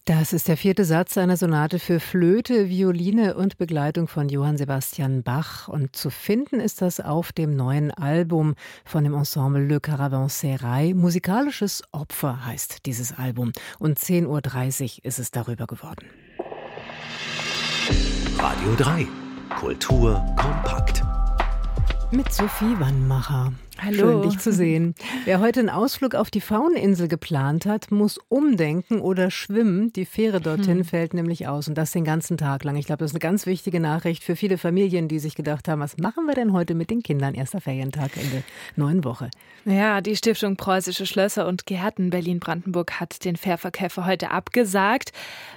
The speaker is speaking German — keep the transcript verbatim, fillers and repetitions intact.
Das ist der vierte Satz einer Sonate für Flöte, Violine und Begleitung von Johann Sebastian Bach. Und zu finden ist das auf dem neuen Album von dem Ensemble Le Caravansérail. Musikalisches Opfer heißt dieses Album. Und zehn Uhr dreißig ist es darüber geworden. Radio drei. Kultur kompakt. Mit Sophie Wannmacher. Hallo. Schön, dich zu sehen. Wer heute einen Ausflug auf die Fauninsel geplant hat, muss umdenken oder schwimmen. Die Fähre dorthin hm. fällt nämlich aus und das den ganzen Tag lang. Ich glaube, das ist eine ganz wichtige Nachricht für viele Familien, die sich gedacht haben, was machen wir denn heute mit den Kindern? Erster Ferientag in der neuen Woche. Ja, die Stiftung Preußische Schlösser und Gärten Berlin-Brandenburg hat den Fährverkehr für heute abgesagt.